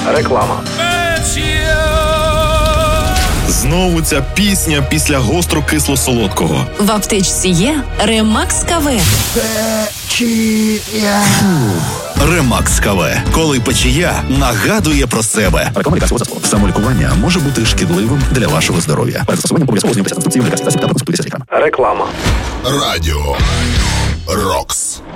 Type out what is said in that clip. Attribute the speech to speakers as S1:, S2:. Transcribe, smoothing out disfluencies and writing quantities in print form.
S1: Реклама.
S2: Знову ця пісня після гостро-кисло-солодкого.
S3: В аптечці є Ремакс КВ.
S4: Печія.
S2: Ремакс КВ. Коли печія нагадує про себе.
S4: Реклама лікарського засобу. Самолікування може бути шкідливим для вашого здоров'я. Перед застосуванням обов'язково ознайомтеся з інструкцією лікарських засобів та проконсультуйтеся з лікарем.
S1: Реклама.
S5: Радіо Рокс.